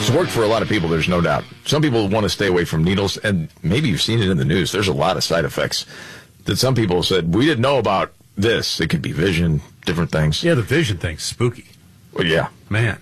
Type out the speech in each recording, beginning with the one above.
It's worked for a lot of people, there's no doubt. Some people want to stay away from needles, and maybe you've seen it in the news. There's a lot of side effects that some people said, we didn't know about this. It could be vision, different things. Yeah, the vision thing's spooky. Well, yeah. Man.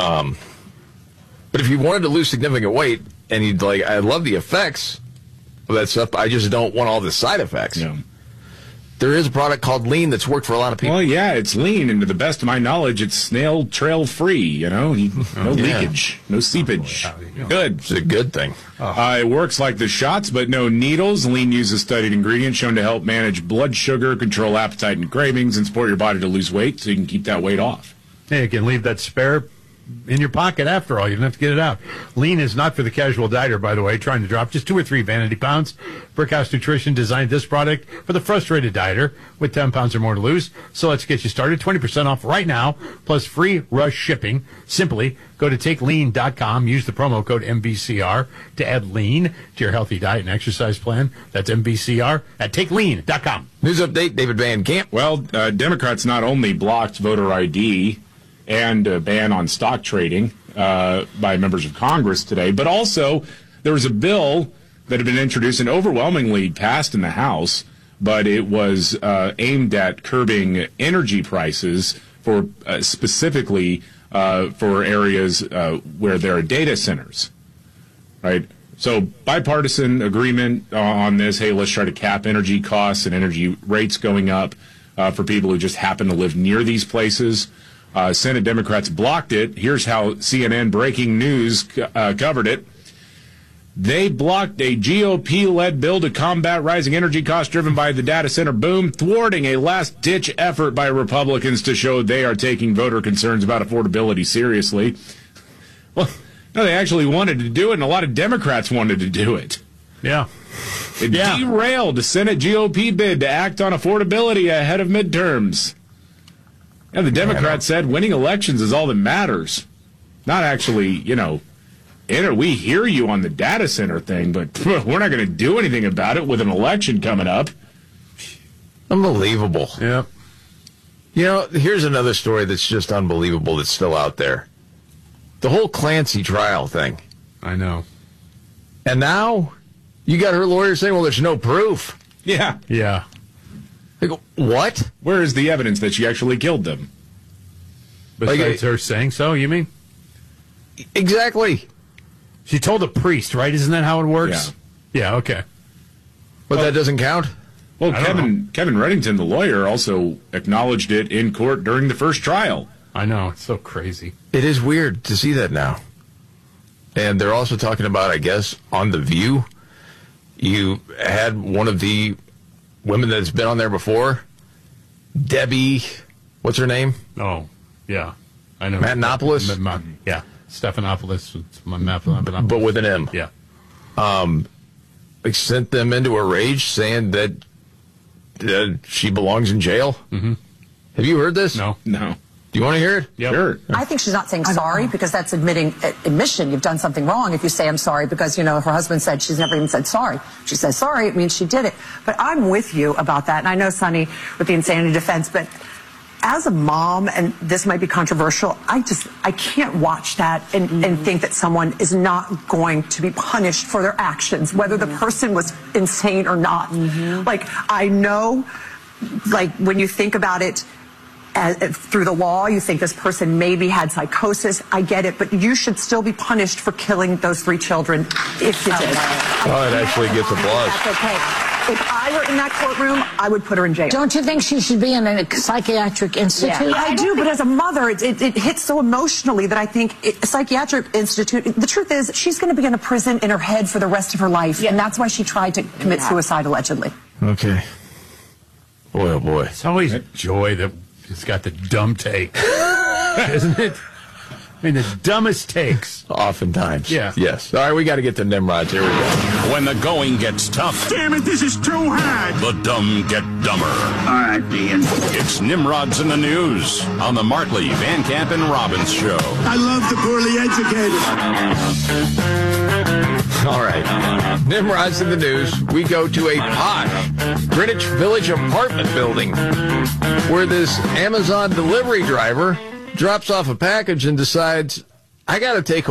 But if you wanted to lose significant weight, and you'd like, I love the effects of that stuff, I just don't want all the side effects. Yeah. There is a product called Lean that's worked for a lot of people. Well, yeah, it's lean, and to the best of my knowledge, it's snail trail free, you know? No leakage, no seepage. Good. It's a good thing. It works like the shots, but no needles. Lean uses studied ingredients shown to help manage blood sugar, control appetite and cravings, and support your body to lose weight so you can keep that weight off. Hey, you can leave that spare in your pocket after all. You don't have to get it out. Lean is not for the casual dieter, by the way, trying to drop just 2 or 3 vanity pounds. Brickhouse Nutrition designed this product for the frustrated dieter with 10 pounds or more to lose. So let's get you started. 20% off right now, plus free rush shipping. Simply go to takelean.com. Use the promo code MBCR to add lean to your healthy diet and exercise plan. That's MBCR at takelean.com. News update, David Van Camp. Well, Democrats not only blocked voter ID and a ban on stock trading by members of Congress today, but also there was a bill that had been introduced and overwhelmingly passed in the House, but it was aimed at curbing energy prices for specifically for areas where there are data centers, right? So bipartisan agreement on this. Hey, let's try to cap energy costs and energy rates going up for people who just happen to live near these places. Senate Democrats blocked it. Here's how CNN Breaking News covered it. They blocked a GOP-led bill to combat rising energy costs driven by the data center boom, thwarting a last-ditch effort by Republicans to show they are taking voter concerns about affordability seriously. Well, no, they actually wanted to do it, and a lot of Democrats wanted to do it. Yeah. It derailed the Senate GOP bid to act on affordability ahead of midterms. And the Democrats said winning elections is all that matters. Not actually, we hear you on the data center thing, but we're not going to do anything about it with an election coming up. Unbelievable. Yep. Here's another story that's just unbelievable that's still out there. The whole Clancy trial thing. I know. And now you got her lawyer saying, well, there's no proof. Yeah. Yeah. I go, what? Where is the evidence that she actually killed them? Besides her saying so, you mean? Exactly. She told a priest, right? Isn't that how it works? Yeah, okay. But that doesn't count? Well, Kevin Reddington, the lawyer, also acknowledged it in court during the first trial. I know. It's so crazy. It is weird to see that now. And they're also talking about, I guess, on The View, you had one of the women that's been on there before, Debbie, what's her name? Oh, yeah. I know. Matenopoulos? Yeah. Stephanopoulos. But with an M. Yeah. They sent them into a rage saying that she belongs in jail. Mm-hmm. Have you heard this? No. Do you want to hear it? Yep. Sure. I think she's not saying sorry because that's admission. You've done something wrong if you say I'm sorry because, her husband said she's never even said sorry. She says sorry, it means she did it. But I'm with you about that. And I know, Sonny, with the insanity defense, but as a mom, and this might be controversial, I can't watch that and think that someone is not going to be punished for their actions, whether the person was insane or not. Like, I know, when you think about it, through the law, you think this person maybe had psychosis. I get it, but you should still be punished for killing those 3 children if you did. Oh, it actually gets applause. That's okay. If I were in that courtroom, I would put her in jail. Don't you think she should be in a psychiatric institute? Yeah, I do, but as a mother, it hits so emotionally that I think a psychiatric institute, the truth is, she's going to be in a prison in her head for the rest of her life, and that's why she tried to commit suicide, allegedly. Okay. Boy, oh boy. It's always joy that it's got the dumb take, isn't it? I mean, the dumbest takes. Oftentimes. Yeah. Yes. All right, we got to get to Nimrods. Here we go. When the going gets tough. Damn it, this is too hard. The dumb get dumber. All right, Ian. It's Nimrods in the News on the Martley, Van Camp, and Robbins Show. I love the poorly educated. All right. Nimrods in the News. We go to a posh Greenwich Village apartment building where this Amazon delivery driver drops off a package and decides, I got to take